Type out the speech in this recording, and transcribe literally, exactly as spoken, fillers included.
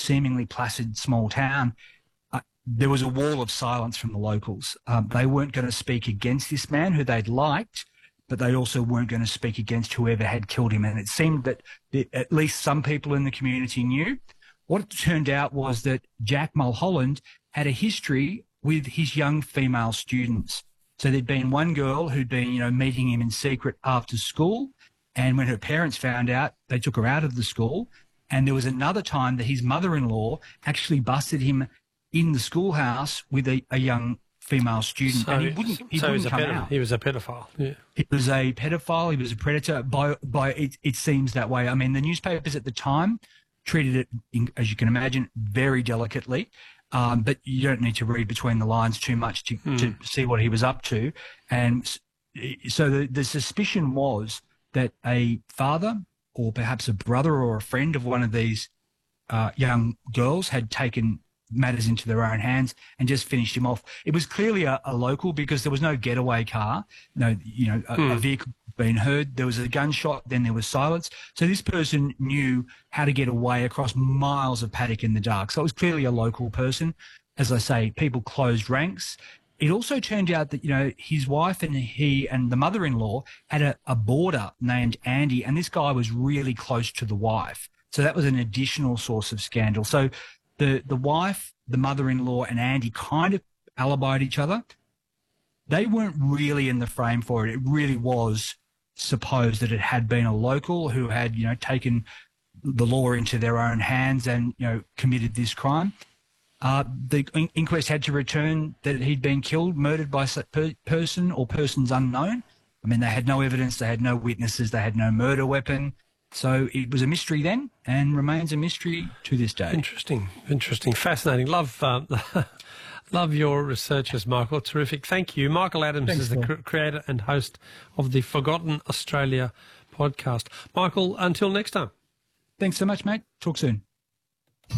seemingly placid small town, uh, there was a wall of silence from the locals. Um, they weren't going to speak against this man who they'd liked, but they also weren't going to speak against whoever had killed him. And it seemed that the, at least some people in the community knew. What it turned out was that Jack Mulholland had a history with his young female students. So there'd been one girl who'd been, you know, meeting him in secret after school. And when her parents found out, they took her out of the school. And there was another time that his mother-in-law actually busted him in the schoolhouse with a, a young female student. So, and he wouldn't, he so wouldn't he, was a come pedo- out. he was a pedophile, yeah. He was a pedophile. He was a predator. By, by it, it seems that way. I mean, the newspapers at the time treated it, in, as you can imagine, very delicately. Um, but you don't need to read between the lines too much to, hmm. to see what he was up to. And so the, the suspicion was that a father or perhaps a brother or a friend of one of these uh, young girls had taken matters into their own hands and just finished him off. It was clearly a, a local because there was no getaway car, no, you know, a, hmm. a vehicle being heard. There was a gunshot, then there was silence. So this person knew how to get away across miles of paddock in the dark. So it was clearly a local person. As I say, people closed ranks. It also turned out that, you know, his wife and he and the mother-in-law had a, a boarder named Andy, and this guy was really close to the wife. So that was an additional source of scandal. So the, the wife, the mother-in-law and Andy kind of alibied each other. They weren't really in the frame for it. It really was supposed that it had been a local who had, you know, taken the law into their own hands and, you know, committed this crime. Uh, the in- inquest had to return that he'd been killed, murdered by a per- person or persons unknown. I mean, they had no evidence, they had no witnesses, they had no murder weapon. So it was a mystery then and remains a mystery to this day. Interesting, interesting, fascinating. Love uh, love your researches, Michael. Terrific. Thank you. Michael Adams Thanks, is the cr- creator and host of the Forgotten Australia podcast. Michael, until next time. Thanks so much, mate. Talk soon.